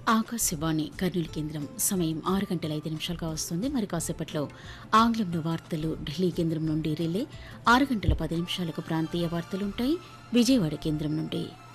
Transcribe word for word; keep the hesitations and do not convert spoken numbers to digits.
ఆకాశవాణి కర్నూలు కేంద్రం సమయం ఆరు గంటల ఐదు నిమిషాలుగా వస్తుంది. మరి కాసేపట్లో ఆంగ్లంలో వార్తలు ఢిల్లీ కేంద్రం నుండి రిలే. ఆరు గంటల పది నిమిషాలకు ప్రాంతీయ వార్తలుంటాయి విజయవాడ కేంద్రం నుండి.